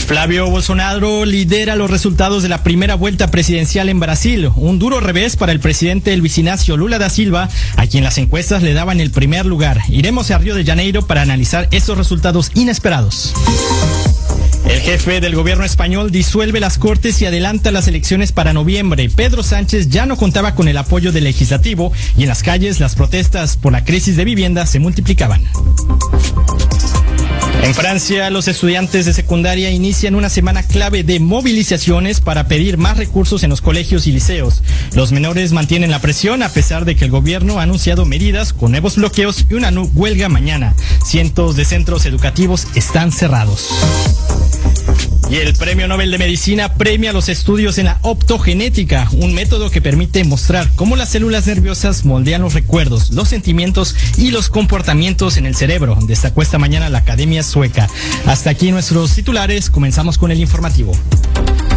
Flavio Bolsonaro lidera los resultados de la primera vuelta presidencial en Brasil. Un duro revés para el presidente Luiz Inácio Lula da Silva, a quien las encuestas le daban el primer lugar. Iremos a Río de Janeiro para analizar esos resultados inesperados. El jefe del gobierno español disuelve las Cortes y adelanta las elecciones para noviembre. Pedro Sánchez ya no contaba con el apoyo del legislativo y en las calles las protestas por la crisis de vivienda se multiplicaban. En Francia, los estudiantes de secundaria inician una semana clave de movilizaciones para pedir más recursos en los colegios y liceos. Los menores mantienen la presión a pesar de que el gobierno ha anunciado medidas con nuevos bloqueos y una huelga mañana. Cientos de centros educativos están cerrados. Y el Premio Nobel de Medicina premia los estudios en la optogenética, un método que permite mostrar cómo las células nerviosas moldean los recuerdos, los sentimientos y los comportamientos en el cerebro, destacó esta mañana la Academia Sueca. Hasta aquí nuestros titulares, comenzamos con el informativo.